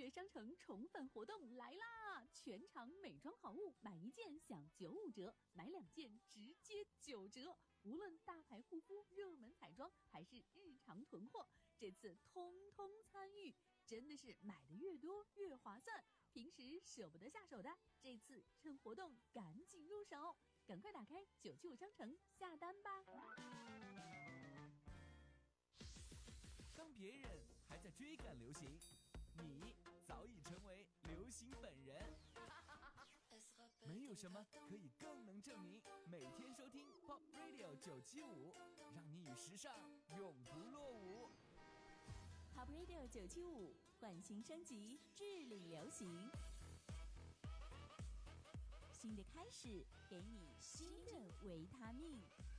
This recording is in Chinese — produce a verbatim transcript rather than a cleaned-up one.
月商城宠粉活动来啦！全场美妆好物买一件享九五折，买两件直接九折。无论大牌护肤、热门彩妆还是日常囤货，这次通通参与，真的是买的越多越划算。平时舍不得下手的，这次趁活动赶紧入手，赶快打开九七五商城下单吧。 当别人还在追赶流行，你早已成为流行本人。没有什么可以更能证明每天收听 Pop Radio 九七五，让你与时尚永不落伍。 Pop Radio 九七五换新升级，治理流行。新的开始，给你新的维他命。